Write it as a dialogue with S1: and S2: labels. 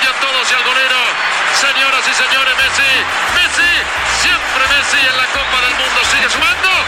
S1: a todos y al golero. Señoras y señores, Messi, siempre Messi en la Copa del Mundo. Sigue sumando.